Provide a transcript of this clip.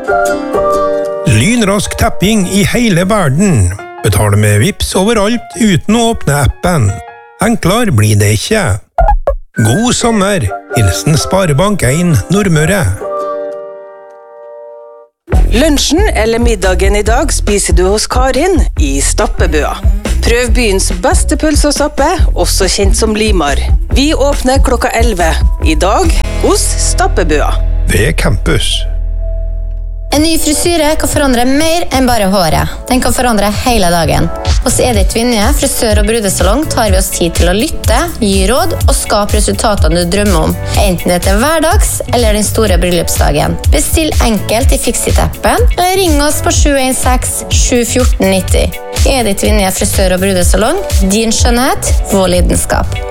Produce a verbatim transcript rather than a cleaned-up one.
Lynrask tapping i hele verden. Betal med Vips overalt uten å åpne appen. Enklere blir det ikke. God sommer! Hilsen Sparebank en Nordmøre. Lunsjen eller middagen i dag spiser du hos Karin i Stappebøa. Prøv byens beste pølse og stappe, også kjent som Limar. Vi åpner klokka elleve. I dag hos Stappebøa. Ved campus. En ny frisyre kan forandre mer enn bare håret. Den kan forandre hele dagen. Hos Edith Vinje, frisør og brudesalong, tar vi oss tid til å lytte, gi råd og skape resultatene du drømmer om. Enten det er hverdags eller den store bryllupsdagen. Bestill enkelt i Fixit-appen, eller ring oss på sju en seks sju one fire ni null. Edith Vinje, frisør og brudesalong. Din skjønnhet, vår lidenskap.